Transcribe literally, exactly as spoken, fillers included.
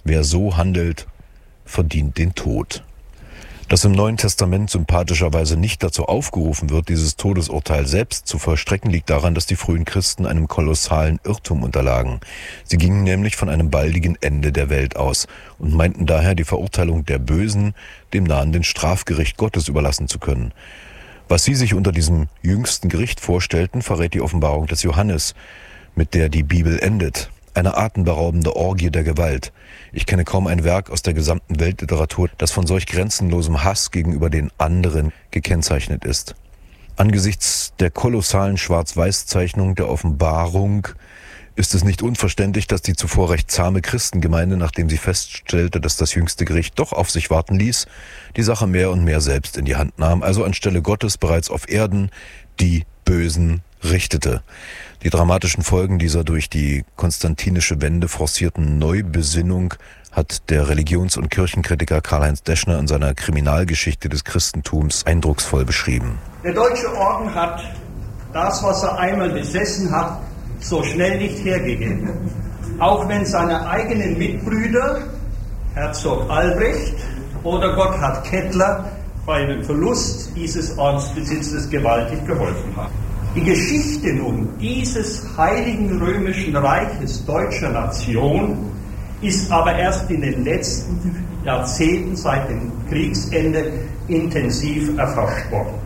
Wer so handelt, verdient den Tod. Dass im Neuen Testament sympathischerweise nicht dazu aufgerufen wird, dieses Todesurteil selbst zu vollstrecken, liegt daran, dass die frühen Christen einem kolossalen Irrtum unterlagen. Sie gingen nämlich von einem baldigen Ende der Welt aus und meinten daher, die Verurteilung der Bösen dem nahenden Strafgericht Gottes überlassen zu können. Was sie sich unter diesem jüngsten Gericht vorstellten, verrät die Offenbarung des Johannes, mit der die Bibel endet. Eine atemberaubende Orgie der Gewalt. Ich kenne kaum ein Werk aus der gesamten Weltliteratur, das von solch grenzenlosem Hass gegenüber den anderen gekennzeichnet ist. Angesichts der kolossalen Schwarz-Weiß-Zeichnung der Offenbarung ist es nicht unverständlich, dass die zuvor recht zahme Christengemeinde, nachdem sie feststellte, dass das jüngste Gericht doch auf sich warten ließ, die Sache mehr und mehr selbst in die Hand nahm, also anstelle Gottes bereits auf Erden die Bösen richtete. Die dramatischen Folgen dieser durch die konstantinische Wende forcierten Neubesinnung hat der Religions- und Kirchenkritiker Karl-Heinz Deschner in seiner Kriminalgeschichte des Christentums eindrucksvoll beschrieben. Der Deutsche Orden hat das, was er einmal besessen hat, so schnell nicht hergegeben. Auch wenn seine eigenen Mitbrüder, Herzog Albrecht oder Gotthard Kettler, bei dem Verlust dieses Ordensbesitzes gewaltig geholfen haben. Die Geschichte nun dieses heiligen römischen Reiches deutscher Nation ist aber erst in den letzten Jahrzehnten seit dem Kriegsende intensiv erforscht worden.